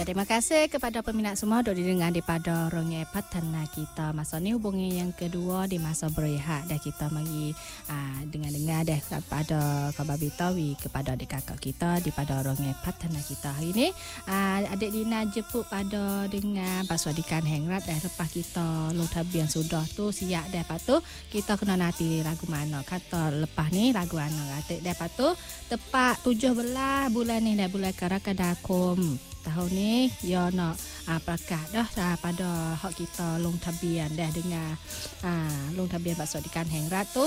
Ya, terima kasih kepada peminat semua duk didengar daripada Rongai Patana kita. Masa ni hubungi yang kedua di masa berehat dah kita mari dengar-dengar dah kepada Khabar Bitawi kepada adik kakak kita daripada Rongai Patana kita. Hari ni adik Dina jemput pada dengan Paswadikan Hengrat dah lepas kita long tabian sudah tu siap dah. Lepas tu kita kena nanti lagu mana. Kata lepas ni lagu mana adik dah. Lepas tu tepat 17 bulan ni dah bulan Karakadakum. Tahun ni ya nak prakad dah pada hak kita long tabian dah dengan long tabian Paswadikan Hengrat tu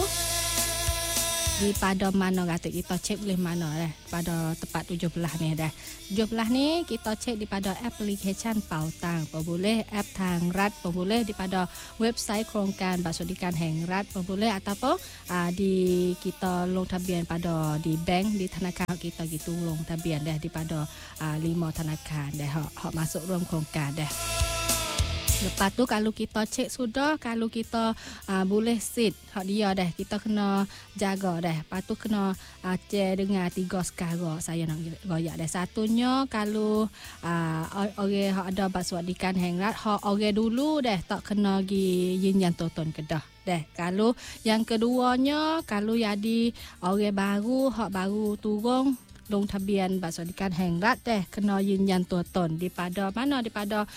di pada mana kata kita cek boleh mana dah pada tepat 17 ni dah. 17 ni kita cek di pada aplikasi Pautang, boleh app Tangrat, boleh di pada website Kerongkan Paswadikan Hengrat, boleh ataupun di kita long tabian pada di bank di tanakan kita gitu long tabian dah di pada 5 tanakan dah hak masuk dalam Kerongkan dah. Lepas tu kalau kita cek sudah, kalau kita boleh sit hak dia dah, kita kena jaga dah. Lepas tu kena cek dengan 3 sekarang saya nak goyak dah. Satunya kalau orang hak ada Paswadikan Hengrat, hak orang dulu dah tak kena gi yin yang tonton kedah dah. Kalau yang keduanya kalau jadi orang baru hak baru turun long tabian Paswadikan Hengrat deh kena yin tonton daripada mana daripada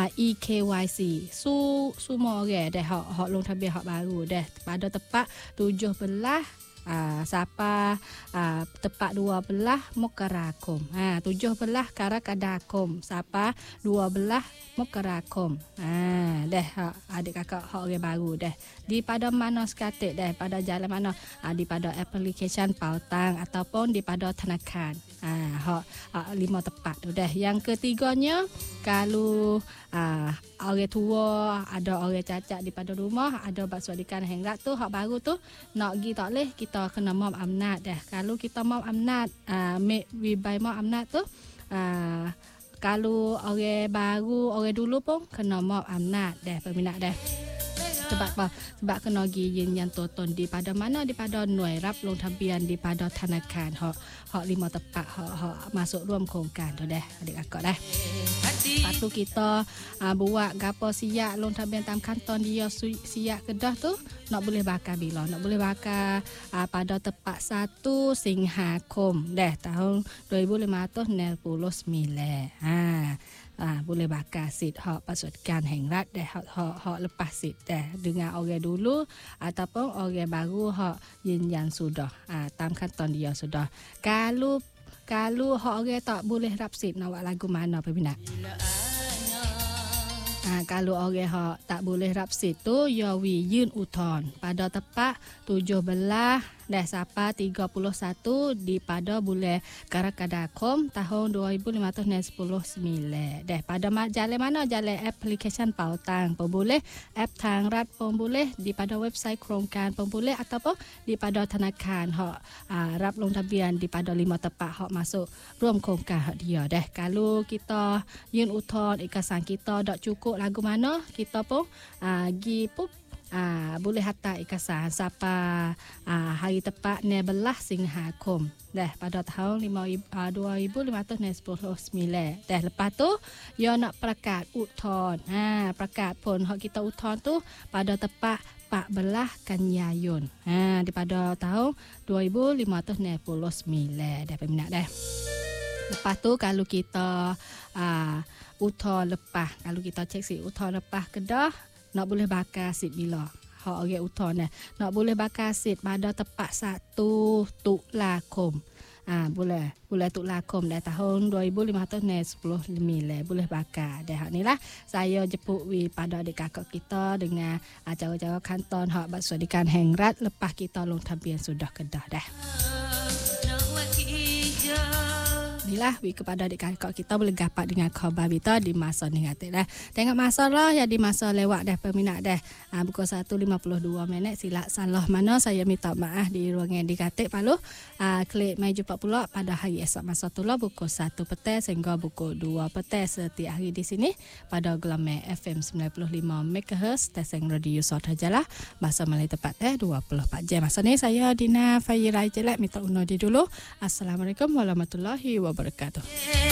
EKYC semua orang deh hak long tabian hak baru deh pada tepat 17 siapa tepat 12 Mokarakum 17 Karakadakum siapa 12 Mokarakum deh adik kakak hak orang baru deh di pada mana sekatik deh pada jalan mana di pada aplikasi Pautang ataupun di pada tanakan hak 5 tepat tu deh. Yang ketiganya kalau orang tua ada orang cacat di pada rumah ada Paswadikan Hengrat tu hak baru tu nak pergi tak leh kita kena mom amnat dah. Kalau kita mom amnat we buy mom amnat tu kalau orang baru orang dulu pun kena mom amnat dah peminat dah. Sebab apa? Sebab kena pergi yang tonton di pada mana di pada Nuai Rap long tabian di pada tanakan hak 5 tepat hak masuk dalam Kerongkan tu dah adik kakak dah. Lepas tu kita buat gapo siap long tabian tam kanton dia siap kedah tu nak boleh bakar bila nak boleh bakar pada tepat 1 Singhakum dah tahun 2599 boleh bakar sit hak Paswadikan Hengrat dah hak lepas sit dah dengan orang dulu ataupun orang baru hak yang sudah tam kanton dia sudah. Kalau hak orang tak boleh rap sit nak buat lagu mana peminat? Kalau orang hak tak boleh rap sit tu ya wi yun uton pada tepat 17 dah siapa 31 di pada bulan Karakadakum tahun 2599 dah pada jalan mana jalan aplikasi Pautang pun boleh app Tangrat pun boleh di pada website Kerongkan pun boleh ataupun di pada tanakan hak rap long tabian di pada 5 tepat hak masuk room Kerongkan hak dia dah. Kalau kita yun uton ikasan kita tak cukup lagu mana kita pun gi pun boleh hantar ikasan siapa hari tepat 16 Singhakum dah pada tahun 2599 dah. Lepas tu dia nak prakad uton prakad pun hak kita uton tu pada tepat 14 Kanyayun daripada tahun 2599 dah peminat dah. Lepas tu kalau kita uton lepas kalau kita cek si uton lepas kedah nak boleh bakar sit bila hak orang uton nak boleh bakar sit pada tepat 1 Tuklakum boleh Tuklakum dah tahun 2599 boleh bakar dah. Hak ni lah saya jemput pada adik kakak kita dengan cara-cara kanton hak Paswadikan Hengrat lepas kita long tabian sudah kedah dah. Inilah kepada adik kakak kita boleh dapat dengan khabar kita di masa ni kata dah. Tengok masa lah ya di masa lewat dah peminat dah. Pukul 1.52 silap salah mana saya minta maaf di ruang yang dikatik palu. Klik mai jumpa pula pada hari esok masa tu lah pukul 1 petang sehingga pukul 2 petang setiap hari di sini pada gelombang FM 95 MHz stesen radio Sahajalah masa Malay tepat 24 jam. Masa ni saya Dina Fairai Jelek minta undur di dulu. Assalamualaikum warahmatullahi wabarakatuh.